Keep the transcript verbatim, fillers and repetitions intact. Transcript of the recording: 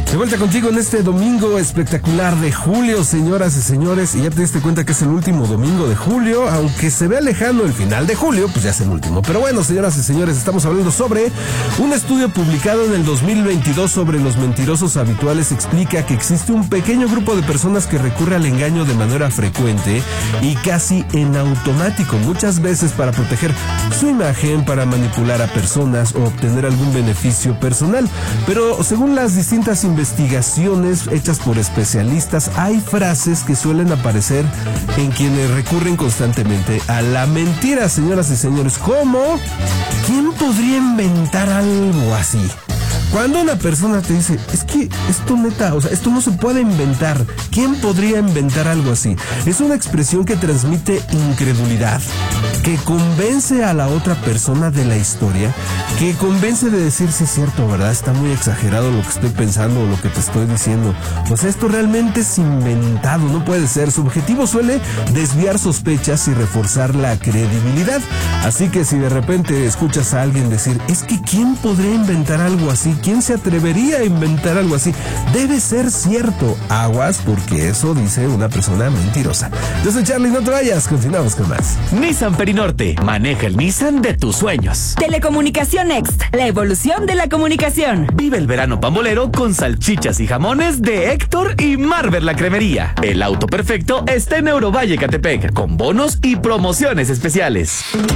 De vuelta contigo en este domingo espectacular de julio, señoras y señores. Y ya te diste cuenta que es el último domingo de julio. Aunque se vea lejano el final de julio, pues ya es el último. Pero bueno, señoras y señores, estamos hablando sobre un estudio publicado en el dos mil veintidós sobre los mentirosos habituales. Explica que existe un pequeño grupo de personas que recurre al engaño de manera frecuente y casi en automático, muchas veces para proteger su imagen, para manipular a personas o obtener algún beneficio personal. Pero según las distintas investigaciones hechas por especialistas, hay frases que suelen aparecer en quienes recurren constantemente a la mentira, señoras y señores, como ¿quién podría inventar algo así? Cuando una persona te dice, es que esto neta, o sea, esto no se puede inventar, ¿quién podría inventar algo así? Es una expresión que transmite incredulidad, que convence a la otra persona de la historia, que convence de decir, sí es cierto, ¿verdad? Está muy exagerado lo que estoy pensando o lo que te estoy diciendo. Pues esto realmente es inventado, no puede ser. Su objetivo suele desviar sospechas y reforzar la credibilidad. Así que si de repente escuchas a alguien decir, es que ¿quién podría inventar algo así? ¿Quién se atrevería a inventar algo así? Debe ser cierto. Aguas, porque eso dice una persona mentirosa. Yo soy Charlie, no te vayas, continuamos con más. Nissan Perinorte, maneja el Nissan de tus sueños. Telecomunicación Next, la evolución de la comunicación. Vive el verano pambolero con salchichas y jamones de Héctor y Marver la Cremería. El auto perfecto está en Eurovalle Catepec, con bonos y promociones especiales.